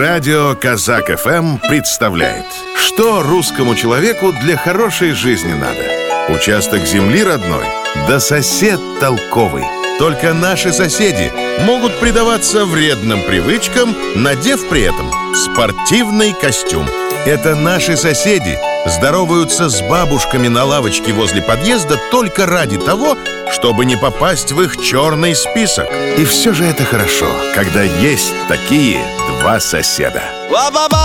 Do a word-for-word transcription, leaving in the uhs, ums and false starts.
Радио Казак эф эм представляет, что русскому человеку для хорошей жизни надо. Участок земли родной, да сосед толковый. Только наши соседи могут предаваться вредным привычкам, надев при этом спортивный костюм. Это наши соседи здороваются с бабушками на лавочке возле подъезда только ради того, чтобы не попасть в их черный список. И все же это хорошо, когда есть такие два соседа.